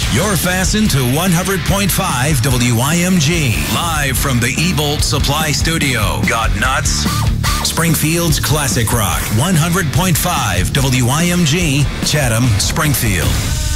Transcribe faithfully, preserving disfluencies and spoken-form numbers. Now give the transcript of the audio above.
You're fastened to one hundred point five W I M G. Live from the E-Bolt Supply Studio. Got nuts? Springfield's Classic Rock. one hundred point five W I M G, Chatham, Springfield.